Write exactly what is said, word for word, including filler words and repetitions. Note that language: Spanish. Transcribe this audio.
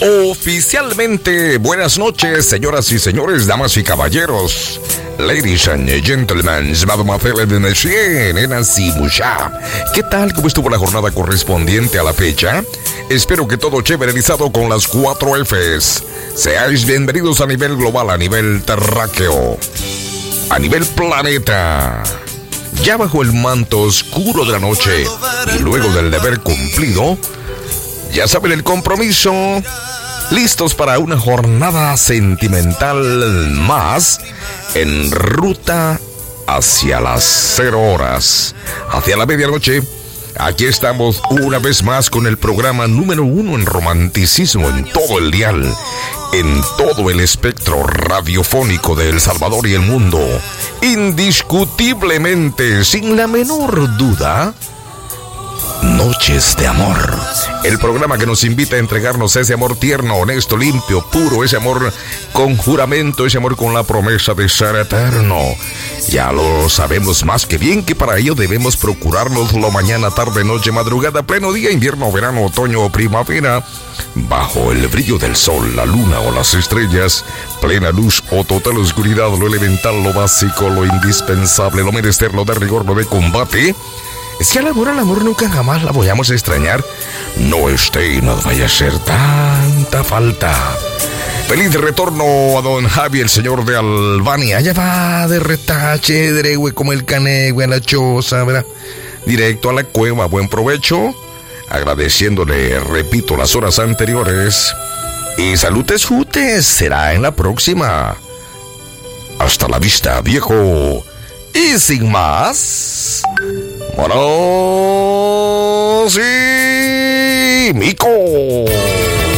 Oficialmente, buenas noches, señoras y señores, damas y caballeros. Ladies and gentlemen, mademoiselles et messieurs, nenas y mucha. ¿Qué tal? ¿Cómo estuvo la jornada correspondiente a la fecha? Espero que todo chévereizado con las cuatro Fs. Seáis bienvenidos a nivel global, a nivel terráqueo, a nivel planeta. Ya bajo el manto oscuro de la noche y luego del deber cumplido, ya saben el compromiso, listos para una jornada sentimental más en ruta hacia las cero horas, hacia la medianoche. Aquí estamos una vez más con el programa número uno en romanticismo en todo el dial, en todo el espectro radiofónico de El Salvador y el mundo. Indiscutiblemente, sin la menor duda, Noches de Amor, el programa que nos invita a entregarnos ese amor tierno, honesto, limpio, puro, ese amor con juramento, ese amor con la promesa de ser eterno. Ya lo sabemos más que bien que para ello debemos procurárnoslo mañana, tarde, noche, madrugada, pleno día, invierno, verano, otoño o primavera, bajo el brillo del sol, la luna o las estrellas, plena luz o total oscuridad, lo elemental, lo básico, lo indispensable, lo menester, lo de rigor, lo de combate. Es que al amor, al amor nunca jamás la vayamos a extrañar. No esté y no vaya a ser tanta falta. Feliz retorno a don Javi, el señor de Albania. Allá va de retache, deregue como el canegue a la choza, ¿verdad? Directo a la cueva, buen provecho. Agradeciéndole, repito, las horas anteriores. Y salutes jutes, será en la próxima. Hasta la vista, viejo. Y sin más, bueno, sí, Mico.